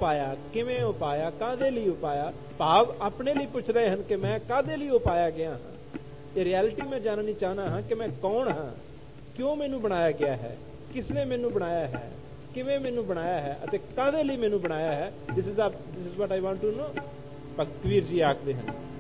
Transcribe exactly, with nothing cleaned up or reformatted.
ਉਪਾਇਆ, ਕਿਵੇਂ ਉਪਾਇਆ, ਕਾਹਦੇ ਲਈ ਉਪਾਇਆ। ਭਾਵ ਆਪਣੇ ਲਈ ਪੁੱਛ ਰਹੇ ਹਨ ਕਿ ਮੈਂ ਕਾਹਦੇ ਲਈ ਉਪਾਇਆ ਗਿਆ ਹਾਂ। ਇਹ ਰਿਐਲਿਟੀ ਮੈਂ ਜਾਣਨੀ ਚਾਹਨਾ ਹਾਂ ਕਿ ਮੈਂ ਕੌਣ ਹਾਂ, ਕਿਉਂ ਮੈਨੂੰ ਬਣਾਇਆ ਗਿਆ ਹੈ, ਕਿਸ ਨੇ ਮੈਨੂੰ ਬਣਾਇਆ ਹੈ, ਕਿਵੇਂ ਮੈਨੂੰ ਬਣਾਇਆ ਹੈ ਅਤੇ ਕਾਹਦੇ ਲਈ ਮੈਨੂੰ ਬਣਾਇਆ ਹੈ। This is this is what I want to know. Bhagat Kabir ji ਆਖਦੇ ਹਨ